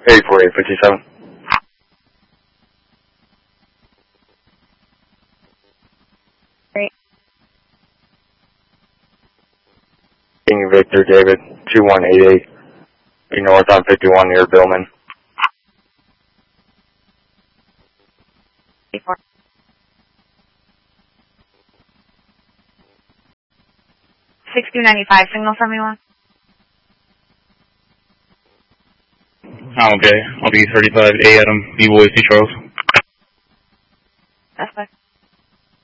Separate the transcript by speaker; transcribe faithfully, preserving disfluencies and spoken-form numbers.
Speaker 1: eight four eight fifty-seven.
Speaker 2: Great.
Speaker 1: King Victor David, two one eight eight. Be north on fifty-one near Billman.
Speaker 2: eight four. six two nine five, signal from you on.
Speaker 3: I'm okay. I'll be thirty-five A Adam, B-Boy, C Charles.
Speaker 2: That's fine.